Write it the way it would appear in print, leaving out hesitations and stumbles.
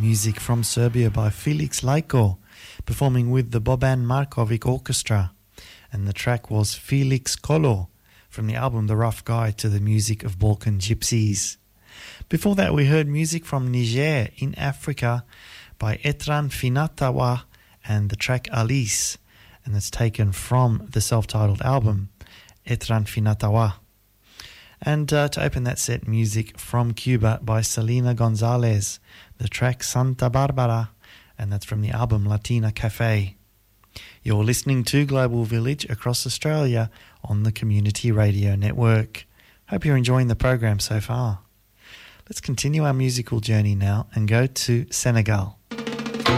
music from Serbia by Felix Lajko, performing with the Boban Markovic Orchestra, and the track was Felix Kolo from the album The Rough Guide to the Music of Balkan Gypsies. Before that we heard music from Niger in Africa by Etran Finatawa and the track Alice, and it's taken from the self-titled album Etran Finatawa. And to open that set, music from Cuba by Selena Gonzalez, the track Santa Barbara, and that's from the album Latina Cafe. You're listening to Global Village across Australia on the Community Radio Network. Hope you're enjoying the program so far. Let's continue our musical journey now and go to Senegal.